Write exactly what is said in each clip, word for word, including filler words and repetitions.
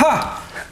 Ха!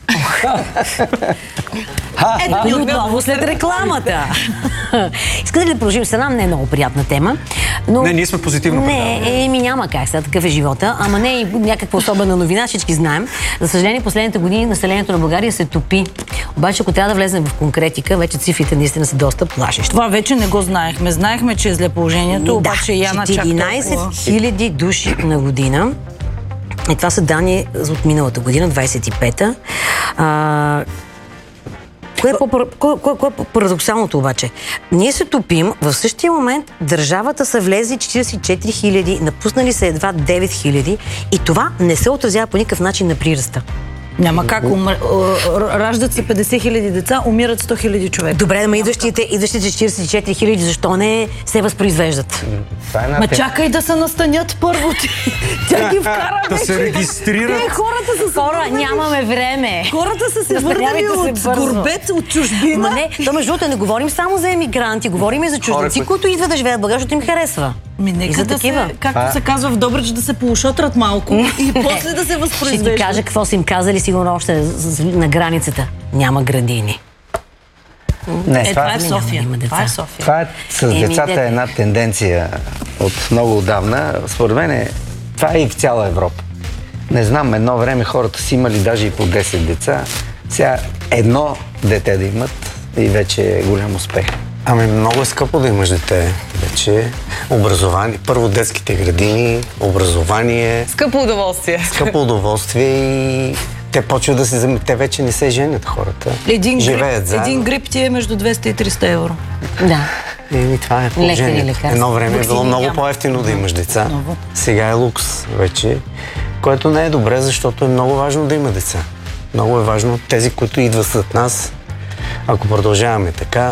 Ето ни отново след рекламата. Искате ли да продължим с една не много приятна тема? Но... Не, ние сме позитивно Не, еми няма как сега, такъв е живота. Ама не и някаква особена новина, всички знаем. За съжаление, последните години населението на България се топи. Обаче, ако трябва да влезем в конкретика, вече цифрите наистина са доста плашещи. Това вече не го знаехме. Знаехме, че е зле положението, Да, обаче Яна чак четиринайсет хиляди души на година. И това са данни от миналата година, двайсет и пета. А... Кое е, по, кое, кое, кое е по-парадоксалното обаче? Ние се топим, в същия момент държавата са влезли четирийсет и четири хиляди, напуснали са едва девет хиляди и това не се отразява по никакъв начин на прираста. Няма как. Умр... Раждат се петдесет хиляди деца, умират сто хиляди човека. Добре, ама идващите, идващите четирийсет и четири хиляди, защо не се възпроизвеждат? Ма чакай да се настанят първо. Тя ги вкара да се регистрират. Те, хората са Хора, нямаме време. Хората са се върнали от Горбет, от чужбина. Ма не, то между другото не говорим само за емигранти, говорим и за чужденци, Хора, които идват да живеят в България, защото им харесва. Ми, нека за да такива. се, както а... се казва в Добрич, да се поушотрат малко и после да се възпроизвеждат. Ще ти кажа какво са им казали сигурно още на границата. Няма градини. Не, е, това, това е в София. Това е София. Това е, с Еми, децата де... е една тенденция от много отдавна. Според мен е, това е и в цяла Европа. Не знам, едно време хората си имали даже и по десет деца. Сега едно дете да имат и вече е голям успех. Ами много е скъпо да имаш дете. Вече образование. Първо детските градини, образование. Скъпо удоволствие. Скъпо удоволствие и те почват да се замислят. Те вече не се женят хората. Един живеят грип, заедно. един грип ти е между двеста и триста евро. Да. Еми, това е положението. Едно време е било много няма. по-евтино да имаш деца. Много. Сега е лукс вече, което не е добре, защото е много важно да има деца. Много е важно тези, които идват след нас, ако продължаваме така...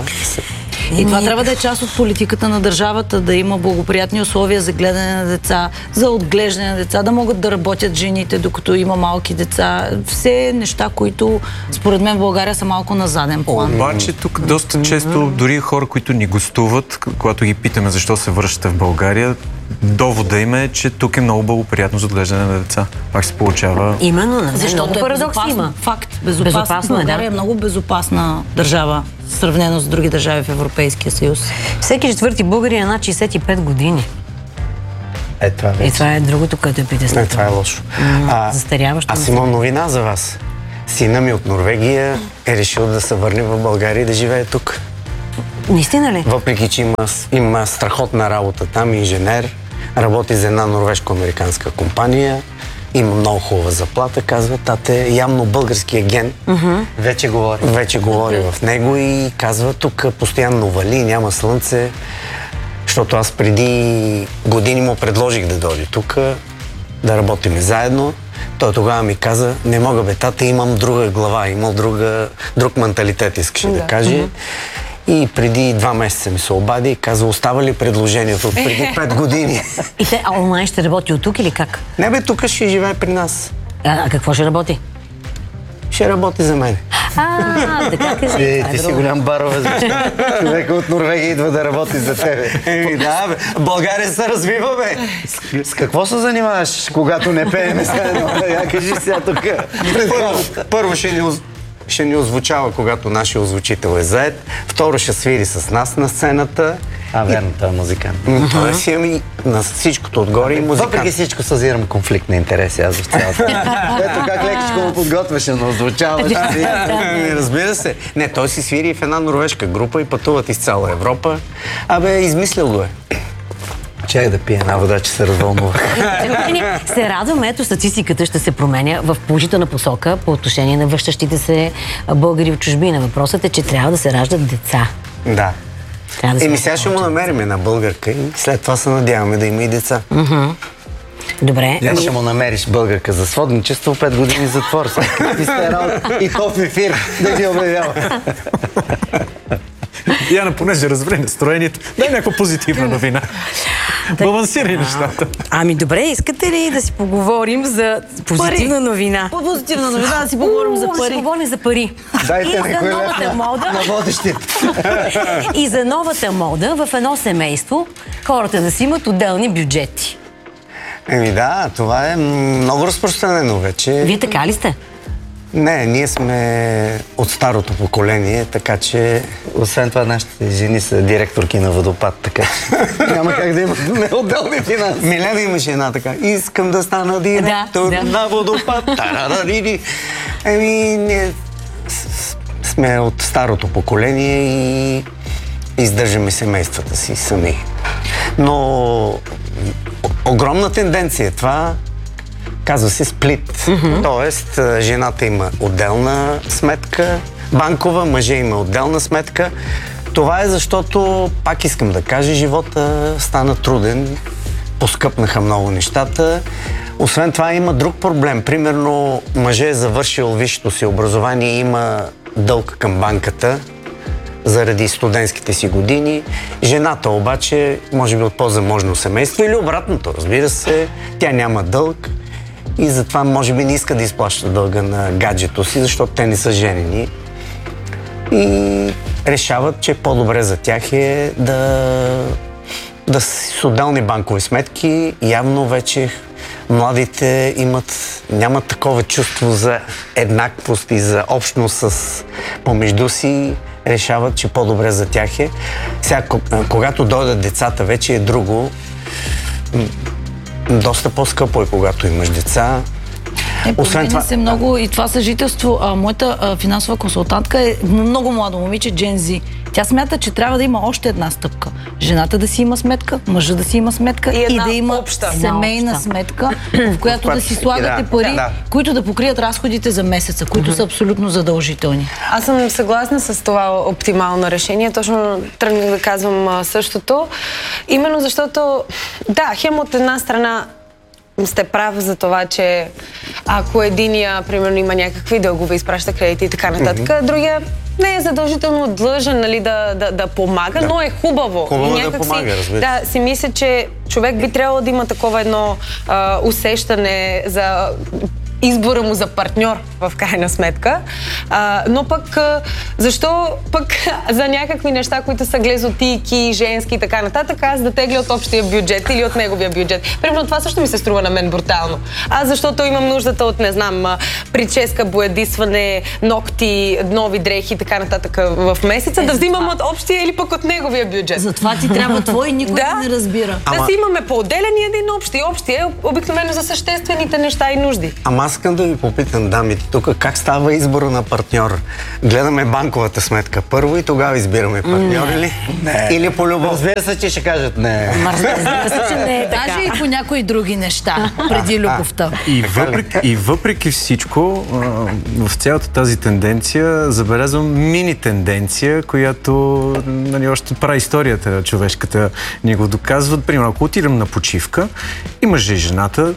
И това трябва да е част от политиката на държавата, да има благоприятни условия за гледане на деца, за отглеждане на деца, да могат да работят жените, докато има малки деца. Все неща, които според мен в България са малко на заден план. Обаче тук доста често, дори хора, които ни гостуват, когато ги питаме защо се връщате в България, довода им е, че тук е много благоприятно за отглеждане на деца. Пак се получава... Именно, на Защото е парадокс има. Факт. Безопасно, Безопасно е, България да. е много безопасна държава, сравнено с други държави в Европейския съюз. Всеки четвърти българин е над шейсет и пет години. Е, това вече. И това е другото, което е притеснително. Не, това е лошо. А, Застаряващо. аз имам новина за вас. Сина ми от Норвегия е решил да се върне в България и да живее тук. Наистина ли? Въпреки, че има, има страхотна работа там, инженер, работи за една норвежко-американска компания, има много хубава заплата, казва, тате, явно българския ген. Uh-huh. Вече говори. Вече говори okay. в него и казва, тук постоянно вали, няма слънце, защото аз преди години му предложих да дойде тук, да работим заедно. Той тогава ми каза, не мога бе, тате, имам друга глава, имал друга, друг менталитет, искаше да, да каже. Uh-huh. И преди два месеца ми се обади и каза, остава ли предложението от преди пет години? И те, а онлайн ще работи от тук или как? Не бе, тук ще живее при нас. А, а какво ще работи? Ще работи за мен. А, така кажи. Е, ти си голям барове, защото човека от Норвегия идва да работи за тебе. Еми да, бе. България се развива, бе. С, с какво се занимаваш, когато не пееме заедно? Я кажи сега тук. Първо, първо ще ни ще ни озвучава, когато нашия озвучител е заед. Второ ще свири с нас на сцената. А, верно, той е музикант. Той си ами на всичкото отгоре и музикант. Въпреки всичко съзирам конфликт на интереси, аз в цялата. Ето как лекичко му подготвяше, но озвучаваш. Разбира се. Не, той си свири в една норвежка група и пътуват из цяла Европа. Абе, измислил го е. Чай да пие една вода, че се развълнувах. Се радваме, ето статистиката ще се променя в положителна посока по отношение на връщащите се българи в чужбина. Въпросът е, че трябва да се раждат деца. Да. Да Еми сега ще му намерим една българка и след това се надяваме да има и деца. Uh-huh. Добре. Я ще му намериш българка за сводничество, пет години затвор. И то в ефир да ги обявява. Яна, понеже разбере настроението, дай някаква позитивна новина. Балансирай нещата. Ами добре, искате ли да си поговорим за позитивна новина? По позитивна новина да си поговорим за пари. Да си поговорим за пари. Дайте някой лев мода, на водещите. И за новата мода в едно семейство хората да си имат отделни бюджети. Еми да, това е много разпространено вече. Вие така ли сте? Не, ние сме от старото поколение, така че... Освен това, нашите жени са директорки на Водопад, така че няма как да имаме отделни финанси. Милена имаше една така. Искам да стана директор Да, да. на Водопад. Тарарарири. Еми, ние с- сме от старото поколение и издържаме семействата си сами. Но о- огромна тенденция е това. Казва се сплит. Mm-hmm. Тоест, а, жената има отделна сметка банкова, мъжа има отделна сметка. Това е защото, пак искам да кажа, живота стана труден, поскъпнаха много нещата. Освен това има друг проблем. Примерно, мъжът е завършил висшето си образование и има дълг към банката заради студентските си години. Жената обаче, може би от по-заможно семейство или обратното, разбира се, тя няма дълг и затова може би не иска да изплаща дълга на гаджето си, защото те не са женени. И решават, че по-добре за тях е да, да с отделни банкови сметки. Явно вече младите имат, нямат такова чувство за еднаквост и за общност с помежду си. Решават, че по-добре за тях е. Сега, когато дойдат децата, вече е друго. Доста по-скъпо е, когато имаш деца. Е, Освен това се много и това съжителство. А, моята а, финансова консултантка е много младо момиче, Джен Зи. Тя смята, че трябва да има още една стъпка. Жената да си има сметка, мъжа да си има сметка и, и да има обща. семейна обща. сметка, в която да си слагате да, пари, да. които да покрият разходите за месеца, които са абсолютно задължителни. Аз съм съгласна с това оптимално решение. Точно тръгнах да казвам а, същото. Именно защото, да, хем от една страна сте прав за това, че ако единия, примерно, има някакви дългове, изпраща кредити и така нататък, mm-hmm. другия не е задължително длъжен, нали, да, да, да помага, да. Но е хубаво. Хубаво и да помага, разбира се. Да, си мисля, че човек би трябвало да има такова едно а, усещане за избора му за партньор, в крайна сметка. А, но пък, а, защо пък за някакви неща, които са глезотики, женски и така нататък, аз да тегля от общия бюджет или от неговия бюджет. Примерно това също ми се струва на мен брутално. Аз защото имам нуждата от, не знам, прическа, боядисване, ногти, нови дрехи и така нататък в месеца, е, да взимам това от общия или пък от неговия бюджет. Затова ти трябва твой и никой да, не разбира. Ама... Да си имаме по-отделен и един общи. И общия е обикновено за съществените неща и нужди. Ама аз искам да ви попитам, дамите, тук как става избора на партньор? Гледаме банковата сметка първо и тогава избираме партньор или? Не. Или по любов? Разбира се, че ще кажат не. Разбира се, че не е така. Даже и по някои други неща, преди любовта. И въпреки, и въпреки всичко, а, в цялата тази тенденция забелязвам мини тенденция, която, нали, още прави историята човешката ни го доказват. Примерно, ако отидем на почивка, и мъжа и жената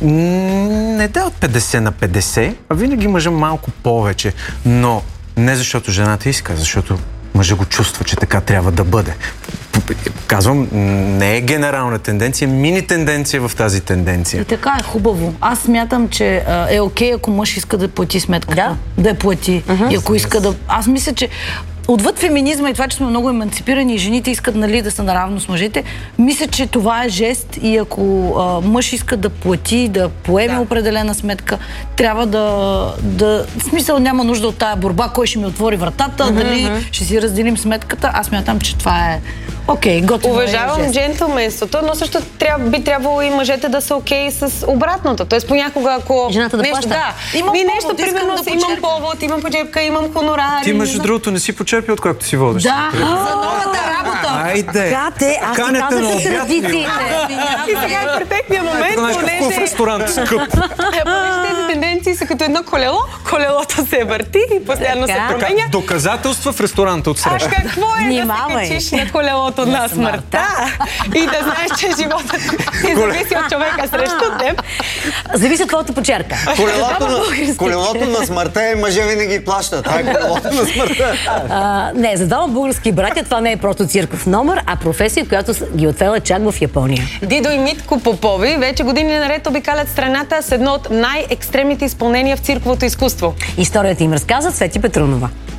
не дават петдесет на петдесет, а винаги мъжа малко повече. Но не защото жената иска, защото мъжа го чувства, че така трябва да бъде. Казвам, не е генерална тенденция, мини тенденция в тази тенденция. И така е хубаво. Аз смятам, че а, е окей, ако мъж иска да плати сметката. Да, да я плати. Uh-huh. И ако иска да... Аз мисля, че отвъд феминизма и това, че сме много еманципирани и жените искат, нали, да са наравно с мъжете, мисля, че това е жест и ако а, мъж иска да плати, да поеме да. определена сметка, трябва да, да... В смисъл няма нужда от тая борба, кой ще ми отвори вратата, mm-hmm. дали ще си разделим сметката. Аз смятам, че това е окей, okay, готово. Уважавам джентълменството, но също трябва, би трябвало и мъжете да са окей okay с обратното. Тоест понякога, ако... Жената да нещо, плаща. Да, имам ми повод, нещо, примерно, да имам повод, имам почерпка, имам хонорари. Ти, между другото, не си почерпи, откакто си водиш. Да, за новата работа. Айде! Кате, аз ти казах за традициите. И сега е перфектният момент, понеже... в ресторант скъп. Тези тенденции са като едно колело, колелото се върти и постоянно се променя. Доказателства в ресторанта отсреща. А какво е да се качиш на колелото на смъртта и да знаеш, че животът ти зависи от човека срещу теб? Зависи от твоята почерка. Колелото на, колелото на смъртта е мъже винаги плащат. Това е колелото на смъртта. А, не, за двама български братя това не е просто цирков номер, а професия, която ги отвела чак в Япония. Дидо и Митко Попови вече години наред обикалят страната с едно от най-екстремните изпълнения в цирковото изкуство. Историята им разказа Цвети Петрунова.